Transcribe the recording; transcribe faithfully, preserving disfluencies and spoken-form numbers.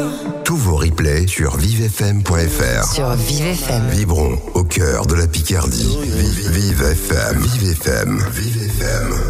Tous vos replays sur vive f m point f r. Sur Vive F M. Vibrons au cœur de la Picardie. Vive, Vive F M. Vive F M. Vive F M.